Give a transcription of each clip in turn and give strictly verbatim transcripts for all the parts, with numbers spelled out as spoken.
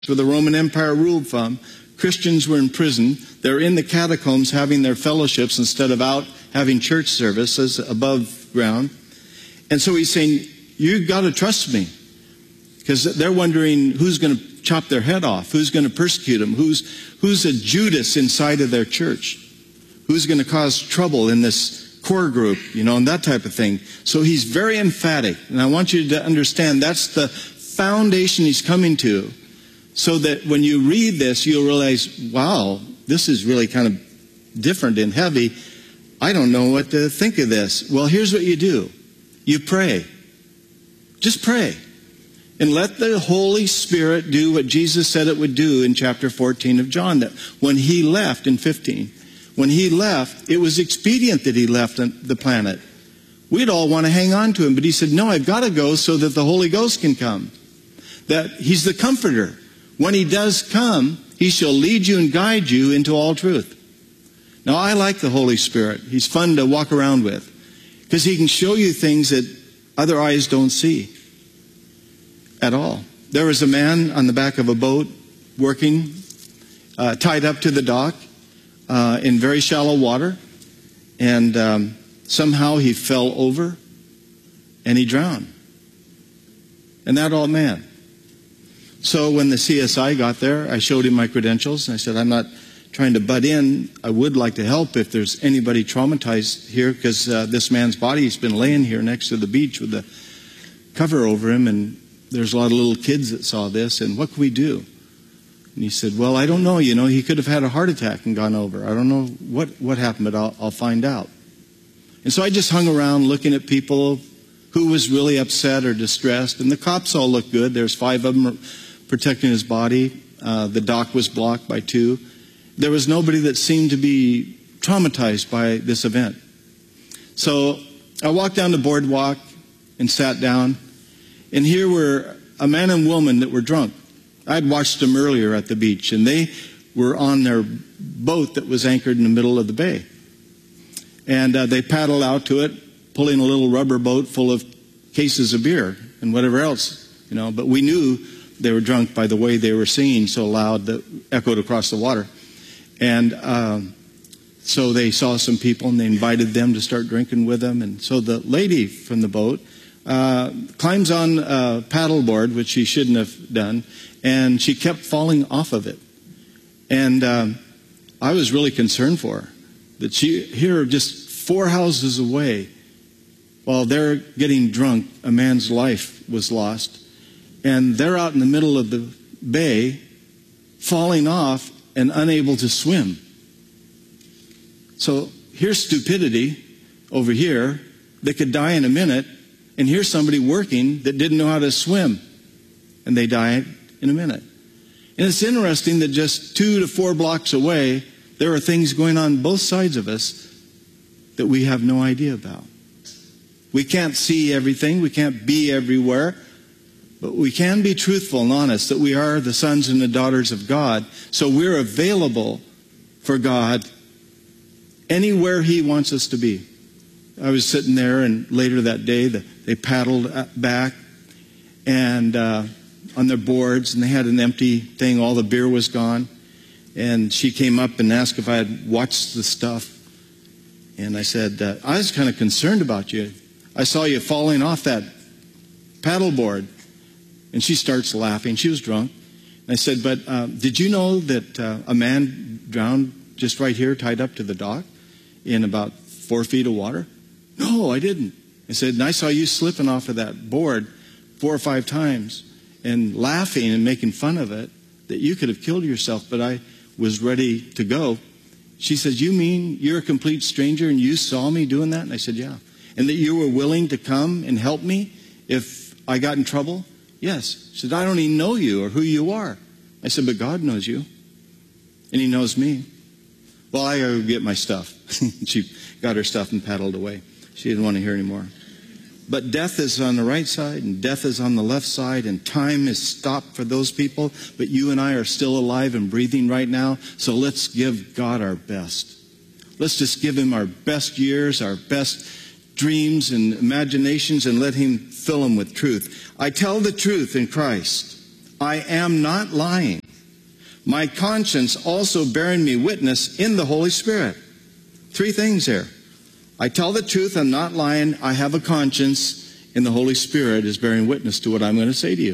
where the Roman Empire ruled from. Christians were in prison. They're in the catacombs having their fellowships instead of out having church services above ground. And so he's saying, you've got to trust me. Because they're wondering who's going to chop their head off, who's going to persecute them, who's, who's a Judas inside of their church, who's going to cause trouble in this core group, you know, and that type of thing. So he's very emphatic. And I want you to understand that's the foundation he's coming to. So that when you read this, you'll realize, wow, this is really kind of different and heavy. I don't know what to think of this. Well, here's what you do. You pray. Just pray. And let the Holy Spirit do what Jesus said it would do in chapter fourteen of John. That when he left in fifteen, when he left, it was expedient that he left the planet. We'd all want to hang on to him. But he said, no, I've got to go so that the Holy Ghost can come. That he's the comforter. When he does come, he shall lead you and guide you into all truth. Now, I like the Holy Spirit. He's fun to walk around with because he can show you things that other eyes don't see at all. There was a man on the back of a boat working, uh, tied up to the dock uh, in very shallow water, and um, somehow he fell over and he drowned. And that old man. So when the C S I got there, I showed him my credentials, and I said, I'm not trying to butt in. I would like to help if there's anybody traumatized here, because uh, this man's body has been laying here next to the beach with the cover over him, and there's a lot of little kids that saw this, and what can we do? And he said, well, I don't know. You know, he could have had a heart attack and gone over. I don't know what, what happened, but I'll, I'll find out. And so I just hung around looking at people who was really upset or distressed, and the cops all looked good. There's five of them protecting his body. Uh, the dock was blocked by two. There was nobody that seemed to be traumatized by this event. So I walked down the boardwalk and sat down, and here were a man and woman that were drunk. I'd watched them earlier at the beach, and they were on their boat that was anchored in the middle of the bay. And uh, they paddled out to it, pulling a little rubber boat full of cases of beer and whatever else, you know, but we knew they were drunk by the way they were singing so loud that echoed across the water. And um, so they saw some people, and they invited them to start drinking with them. And so the lady from the boat uh, climbs on a paddleboard, which she shouldn't have done, and she kept falling off of it. And um, I was really concerned for her, that she, here just four houses away, while they're getting drunk, a man's life was lost. And they're out in the middle of the bay, falling off and unable to swim. So here's stupidity over here that could die in a minute, and here's somebody working that didn't know how to swim, and they died in a minute. And it's interesting that just two to four blocks away, there are things going on both sides of us that we have no idea about. We can't see everything. We can't be everywhere. But we can be truthful and honest that we are the sons and the daughters of God. So we're available for God anywhere he wants us to be. I was sitting there, and later that day, the, they paddled back and uh, on their boards, and they had an empty thing. All the beer was gone. And she came up and asked if I had watched the stuff. And I said, uh, I was kind of concerned about you. I saw you falling off that paddleboard. And she starts laughing. She was drunk. And I said, but uh, did you know that uh, a man drowned just right here, tied up to the dock in about four feet of water? No, I didn't. I said, and I saw you slipping off of that board four or five times and laughing and making fun of it, that you could have killed yourself, but I was ready to go. She says, you mean you're a complete stranger and you saw me doing that? And I said, yeah. And that you were willing to come and help me if I got in trouble? Yes. She said, I don't even know you or who you are. I said, but God knows you. And he knows me. Well, I gotta go get my stuff. She got her stuff and paddled away. She didn't want to hear anymore. But death is on the right side and death is on the left side, and time is stopped for those people. But you and I are still alive and breathing right now. So let's give God our best. Let's just give him our best years, our best dreams and imaginations, and let him fill them with truth. I tell the truth in Christ. I am not lying. My conscience also bearing me witness in the Holy Spirit. Three things here. I tell the truth, I'm not lying, I have a conscience, and the Holy Spirit is bearing witness to what I'm going to say to you.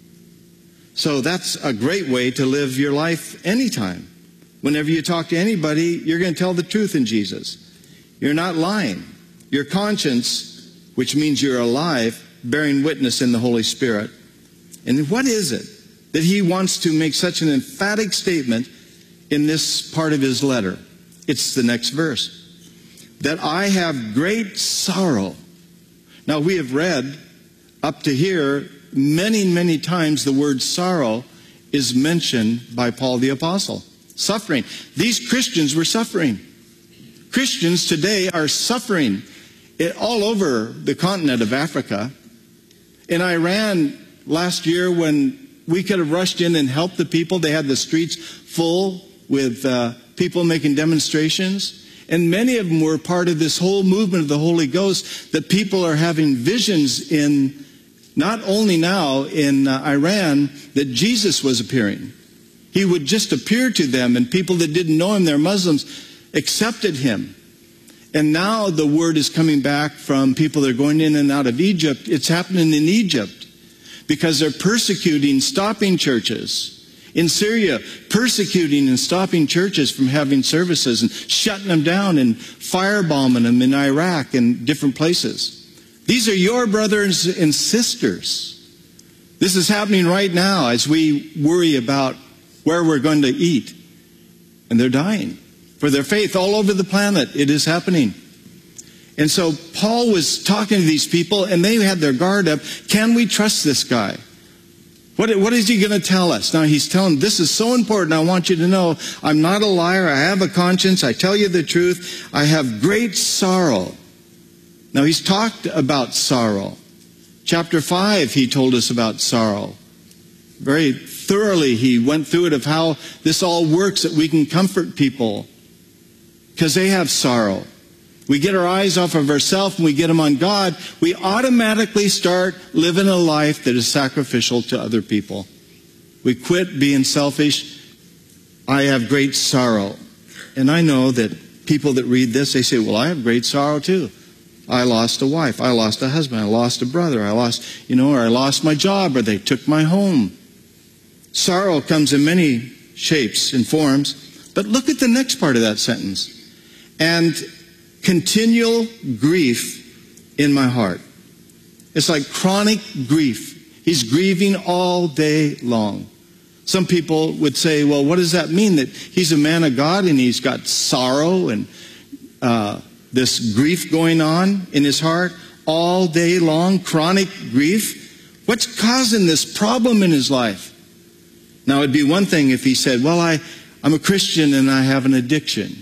So that's a great way to live your life anytime. Whenever you talk to anybody, you're going to tell the truth in Jesus. You're not lying. Your conscience, which means you're alive, bearing witness in the Holy Spirit. And what is it that he wants to make such an emphatic statement in this part of his letter? It's the next verse. That I have great sorrow. Now we have read up to here many, many times the word sorrow is mentioned by Paul the Apostle. Suffering. These Christians were suffering. Christians today are suffering it all over the continent of Africa. In Iran last year, when we could have rushed in and helped the people, they had the streets full with uh, people making demonstrations. And many of them were part of this whole movement of the Holy Ghost, that people are having visions in, not only now in uh, Iran, that Jesus was appearing. He would just appear to them, and people that didn't know him, they're Muslims, accepted him. And now the word is coming back from people that are going in and out of Egypt. It's happening in Egypt because they're persecuting, stopping churches. In Syria, persecuting and stopping churches from having services and shutting them down and firebombing them in Iraq and different places. These are your brothers and sisters. This is happening right now as we worry about where we're going to eat. And they're dying for their faith all over the planet. It is happening. And so Paul was talking to these people, and they had their guard up. Can we trust this guy? What, what is he going to tell us? Now he's telling, this is so important. I want you to know, I'm not a liar. I have a conscience. I tell you the truth. I have great sorrow. Now he's talked about sorrow. Chapter five, he told us about sorrow. Very thoroughly, he went through it of how this all works, that we can comfort people because they have sorrow. We get our eyes off of ourselves and we get them on God, we automatically start living a life that is sacrificial to other people. We quit being selfish. I have great sorrow. And I know that people that read this, they say, well, I have great sorrow too. I lost a wife. I lost a husband. I lost a brother. I lost, you know, or I lost my job, or they took my home. Sorrow comes in many shapes and forms. But look at the next part of that sentence. And continual grief in my heart. It's like chronic grief. He's grieving all day long. Some people would say, well, what does that mean? That he's a man of God and he's got sorrow and uh, this grief going on in his heart all day long, chronic grief? What's causing this problem in his life? Now, it'd be one thing if he said, well, I, I'm a Christian and I have an addiction.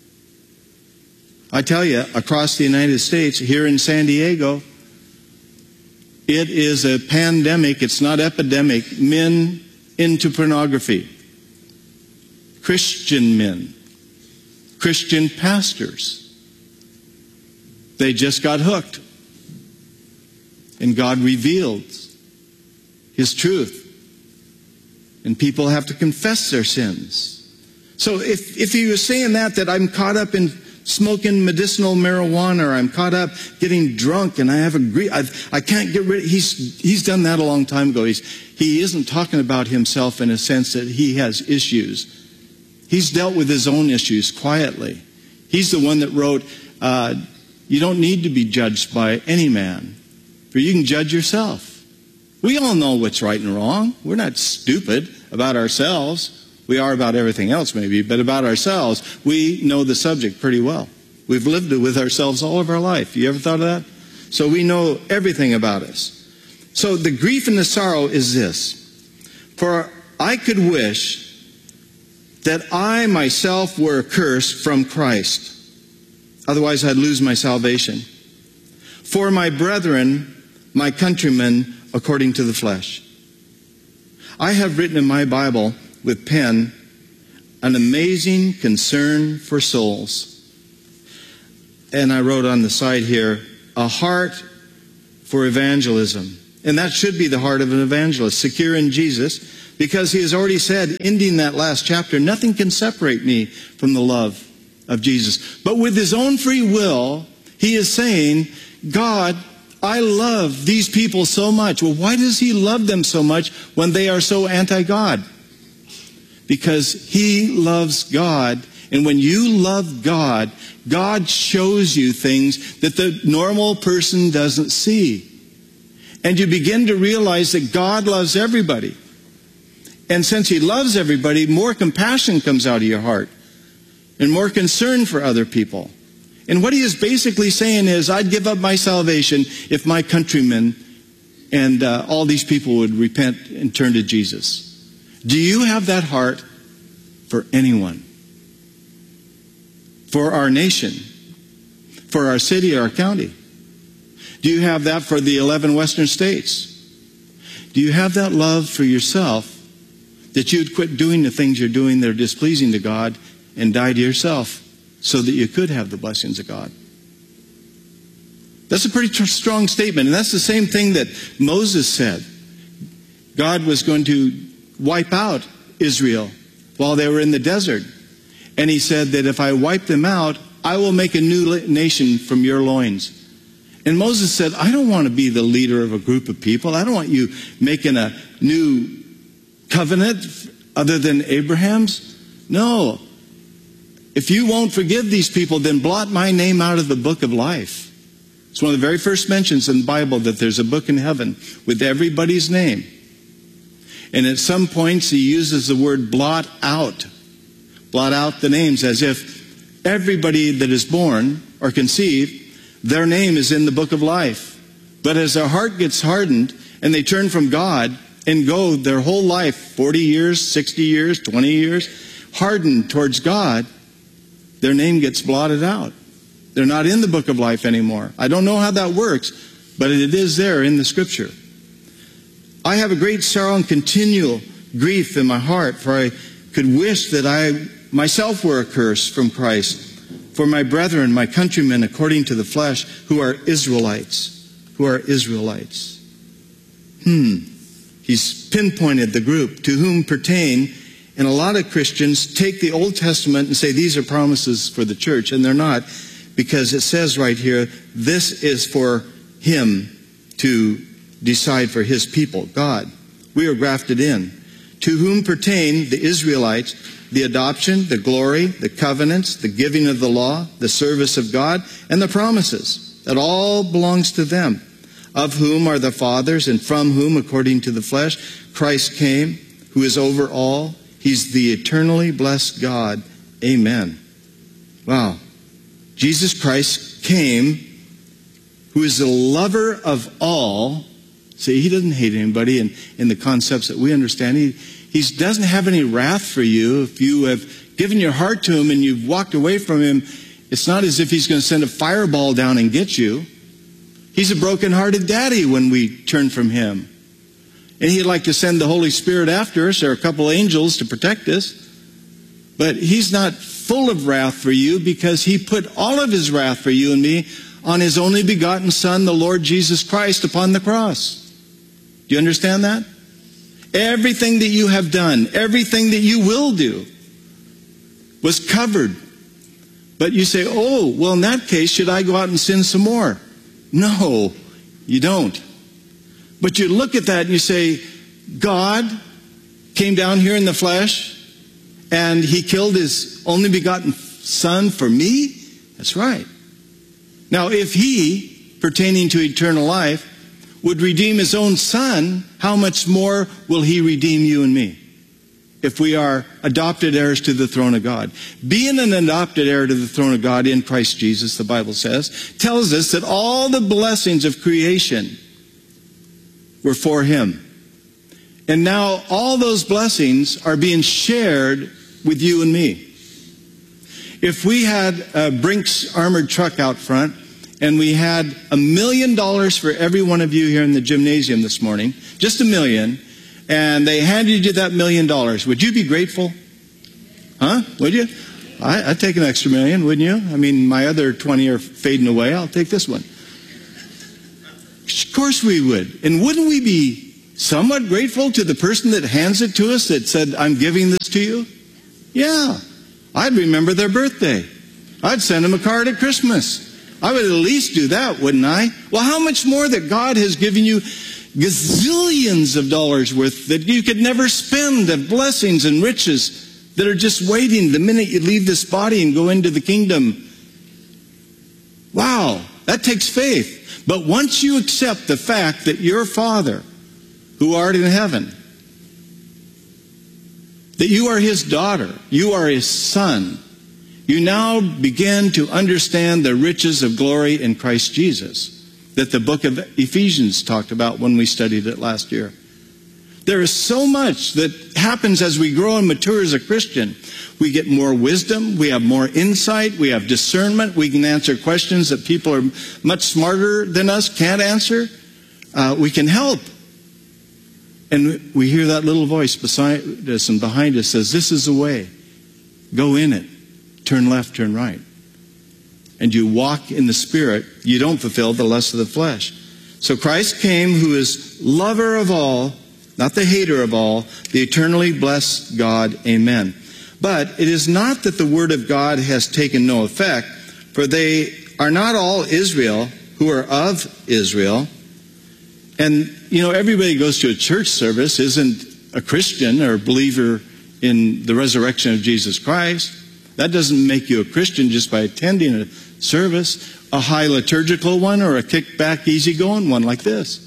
I tell you, across the United States, here in San Diego, it is a pandemic. It's not epidemic. Men into pornography. Christian men. Christian pastors. They just got hooked. And God revealed his truth. And people have to confess their sins. So if, if he was saying that, that I'm caught up in smoking medicinal marijuana, or I'm caught up getting drunk and I have a grief, I've, I can't get rid of, he's, he's done that a long time ago. He's, he isn't talking about himself in a sense that he has issues. He's dealt with his own issues quietly. He's the one that wrote, uh, you don't need to be judged by any man, for you can judge yourself. We all know what's right and wrong. We're not stupid about ourselves. We are about everything else maybe, but about ourselves, we know the subject pretty well. We've lived it with ourselves all of our life. You ever thought of that? So we know everything about us. So the grief and the sorrow is this. For I could wish that I myself were accursed from Christ. Otherwise I'd lose my salvation. For my brethren, my countrymen, according to the flesh. I have written in my Bible with pen, an amazing concern for souls. And I wrote on the side here, a heart for evangelism. And that should be the heart of an evangelist, secure in Jesus, because he has already said, ending that last chapter, nothing can separate me from the love of Jesus. But with his own free will, he is saying, God, I love these people so much. Well, why does he love them so much when they are so anti-God? Because he loves God. And when you love God, God shows you things that the normal person doesn't see. And you begin to realize that God loves everybody. And since he loves everybody, more compassion comes out of your heart. And more concern for other people. And what he is basically saying is, I'd give up my salvation if my countrymen and uh, all these people would repent and turn to Jesus. Do you have that heart for anyone? For our nation? For our city or our county? Do you have that for the eleven western states? Do you have that love for yourself, that you'd quit doing the things you're doing that are displeasing to God and die to yourself so that you could have the blessings of God? That's a pretty tr- strong statement. And that's the same thing that Moses said. God was going to wipe out Israel while they were in the desert. And he said that if I wipe them out, I will make a new nation from your loins. And Moses said, I don't want to be the leader of a group of people. I don't want you making a new covenant other than Abraham's. No. If you won't forgive these people, then blot my name out of the book of life. It's one of the very first mentions in the Bible that there's a book in heaven with everybody's name. And at some points he uses the word blot out. Blot out the names, as if everybody that is born or conceived, their name is in the book of life. But as their heart gets hardened and they turn from God and go their whole life, forty years, sixty years, twenty years, hardened towards God, their name gets blotted out. They're not in the book of life anymore. I don't know how that works, but it is there in the scripture. I have a great sorrow and continual grief in my heart, for I could wish that I myself were accursed from Christ, for my brethren, my countrymen, according to the flesh, who are Israelites, who are Israelites. Hmm. He's pinpointed the group to whom pertain, and a lot of Christians take the Old Testament and say these are promises for the church, and they're not, because it says right here, this is for him to decide for his people, God. We are grafted in. To whom pertain the Israelites, the adoption, the glory, the covenants, the giving of the law, the service of God, and the promises. That all belongs to them, of whom are the fathers, and from whom, according to the flesh, Christ came, who is over all. He's the eternally blessed God. Amen. Wow. Jesus Christ came, who is the lover of all. See, he doesn't hate anybody in, in the concepts that we understand. He He doesn't have any wrath for you. If you have given your heart to him and you've walked away from him, it's not as if he's going to send a fireball down and get you. He's a broken-hearted daddy when we turn from him. And he'd like to send the Holy Spirit after us or a couple angels to protect us. But he's not full of wrath for you because he put all of his wrath for you and me on his only begotten Son, the Lord Jesus Christ, upon the cross. Do you understand that? Everything that you have done, everything that you will do, was covered. But you say, oh, well, in that case, should I go out and sin some more? No, you don't. But you look at that and you say, God came down here in the flesh and he killed his only begotten Son for me? That's right. Now, if he, pertaining to eternal life, would redeem his own Son, how much more will he redeem you and me if we are adopted heirs to the throne of God? Being an adopted heir to the throne of God in Christ Jesus, the Bible says, tells us that all the blessings of creation were for him. And now all those blessings are being shared with you and me. If we had a Brinks armored truck out front, and we had a million dollars for every one of you here in the gymnasium this morning, just a million, and they handed you that million dollars, would you be grateful? Huh? Would you? I, I'd take an extra million, wouldn't you? I mean, my other twenty are fading away. I'll take this one. Of course we would. And wouldn't we be somewhat grateful to the person that hands it to us that said, I'm giving this to you? Yeah. I'd remember their birthday. I'd send them a card at Christmas. I would at least do that, wouldn't I? Well, how much more that God has given you gazillions of dollars worth that you could never spend, of blessings and riches that are just waiting the minute you leave this body and go into the kingdom. Wow, that takes faith. But once you accept the fact that your Father, who art in heaven, that you are His daughter, you are His son, you now begin to understand the riches of glory in Christ Jesus that the book of Ephesians talked about when we studied it last year. There is so much that happens as we grow and mature as a Christian. We get more wisdom, we have more insight, we have discernment, we can answer questions that people are much smarter than us can't answer. Uh, we can help. And we hear that little voice beside us and behind us says, this is the way. Go in it. Turn left, turn right. And you walk in the Spirit. You don't fulfill the lust of the flesh. So Christ came, who is lover of all, not the hater of all, the eternally blessed God. Amen. But it is not that the word of God has taken no effect, for they are not all Israel who are of Israel. And, you know, everybody goes to a church service isn't a Christian or a believer in the resurrection of Jesus Christ. That doesn't make you a Christian just by attending a service, a high liturgical one or a kick-back, easy-going one like this.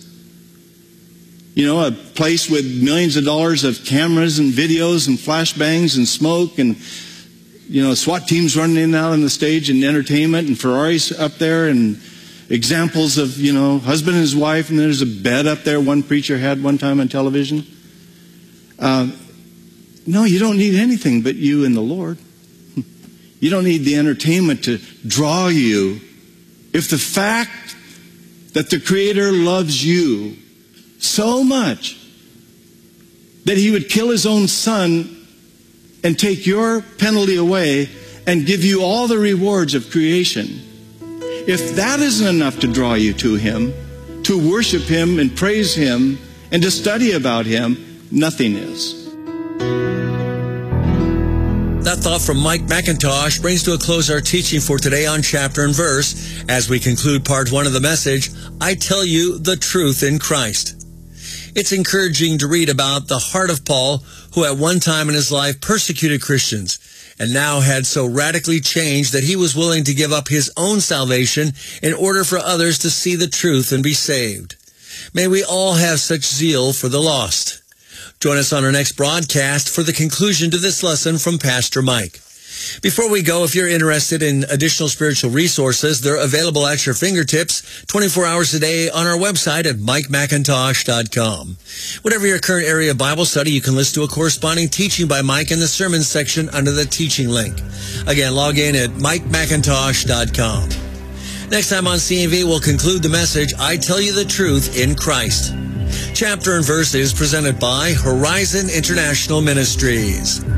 You know, a place with millions of dollars of cameras and videos and flashbangs and smoke and, you know, SWAT teams running in and out on the stage and entertainment and Ferraris up there and examples of, you know, husband and his wife, and there's a bed up there one preacher had one time on television. Uh, no, you don't need anything but you and the Lord. You don't need the entertainment to draw you. If the fact that the Creator loves you so much that He would kill His own Son and take your penalty away and give you all the rewards of creation, if that isn't enough to draw you to Him, to worship Him and praise Him and to study about Him, nothing is. That thought from Mike McIntosh brings to a close our teaching for today on chapter and verse. As we conclude part one of the message, I tell you the truth in Christ. It's encouraging to read about the heart of Paul, who at one time in his life persecuted Christians, and now had so radically changed that he was willing to give up his own salvation in order for others to see the truth and be saved. May we all have such zeal for the lost. Join us on our next broadcast for the conclusion to this lesson from Pastor Mike. Before we go, if you're interested in additional spiritual resources, they're available at your fingertips twenty-four hours a day on our website at mike mcintosh dot com. Whatever your current area of Bible study, you can listen to a corresponding teaching by Mike in the sermon section under the teaching link. Again, log in at mike mcintosh dot com. Next time on C and V, we'll conclude the message, I Tell You the Truth in Christ. Chapter and verse is presented by Horizon International Ministries.